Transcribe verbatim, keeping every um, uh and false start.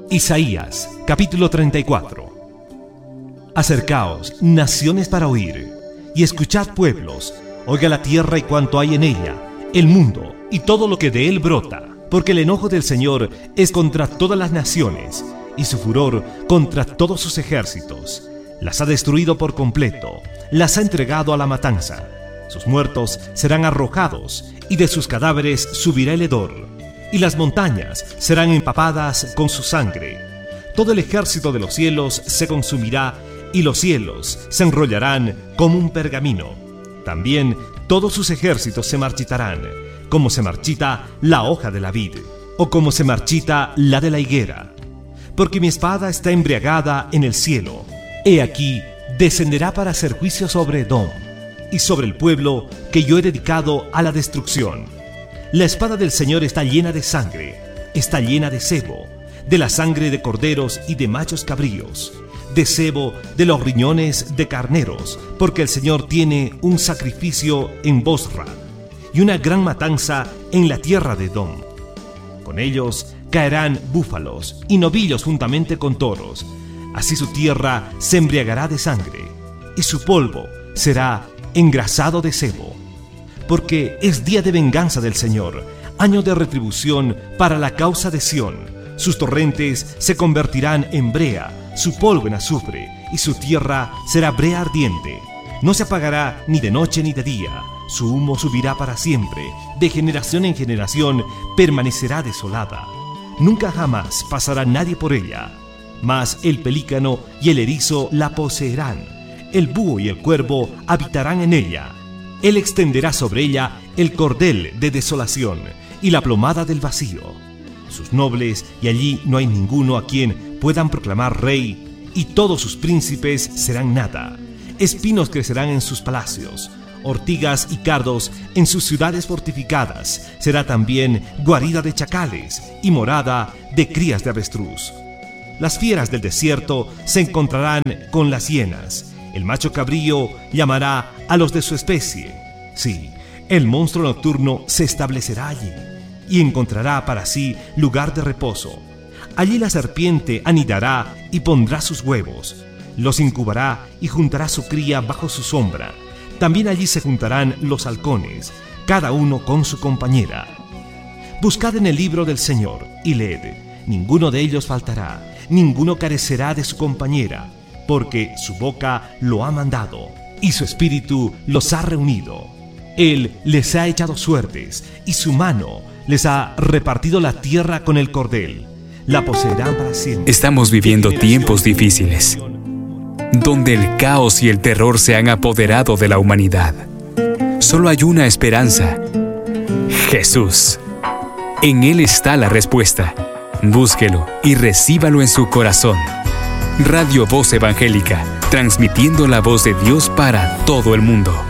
Isaías, capítulo treinta y cuatro. Acercaos, naciones, para oír, y escuchad, pueblos, oiga la tierra y cuanto hay en ella, el mundo y todo lo que de él brota, porque el enojo del Señor es contra todas las naciones, y su furor contra todos sus ejércitos. Las ha destruido por completo, las ha entregado a la matanza. Sus muertos serán arrojados, y de sus cadáveres subirá el hedor, y las montañas serán empapadas con su sangre. Todo el ejército de los cielos se consumirá, y los cielos se enrollarán como un pergamino. También todos sus ejércitos se marchitarán, como se marchita la hoja de la vid, o como se marchita la de la higuera. Porque mi espada está embriagada en el cielo. He aquí, descenderá para hacer juicio sobre Edom, y sobre el pueblo que yo he dedicado a la destrucción. La espada del Señor está llena de sangre, está llena de sebo, de la sangre de corderos y de machos cabríos, de sebo de los riñones de carneros, porque el Señor tiene un sacrificio en Bosra, y una gran matanza en la tierra de Edom. Con ellos caerán búfalos y novillos juntamente con toros. Así su tierra se embriagará de sangre, y su polvo será engrasado de sebo. Porque es día de venganza del Señor, año de retribución para la causa de Sión. Sus torrentes se convertirán en brea, su polvo en azufre, y su tierra será brea ardiente. No se apagará ni de noche ni de día, su humo subirá para siempre, de generación en generación permanecerá desolada. Nunca jamás pasará nadie por ella, mas el pelícano y el erizo la poseerán, el búho y el cuervo habitarán en ella. Él extenderá sobre ella el cordel de desolación y la plomada del vacío. Sus nobles, y allí no hay ninguno a quien puedan proclamar rey, y todos sus príncipes serán nada. Espinos crecerán en sus palacios, ortigas y cardos en sus ciudades fortificadas. Será también guarida de chacales y morada de crías de avestruz. Las fieras del desierto se encontrarán con las hienas. El macho cabrío llamará a los de su especie. Sí, el monstruo nocturno se establecerá allí y encontrará para sí lugar de reposo. Allí la serpiente anidará y pondrá sus huevos. Los incubará y juntará su cría bajo su sombra. También allí se juntarán los halcones, cada uno con su compañera. Buscad en el libro del Señor y leed. Ninguno de ellos faltará, ninguno carecerá de su compañera, porque su boca lo ha mandado y su espíritu los ha reunido. Él les ha echado suertes y su mano les ha repartido la tierra con el cordel. La poseerán para siempre. Estamos viviendo tiempos difíciles, donde el caos y el terror se han apoderado de la humanidad. Solo hay una esperanza: Jesús. En Él está la respuesta. Búsquelo y recíbalo en su corazón. Radio Voz Evangélica, transmitiendo la voz de Dios para todo el mundo.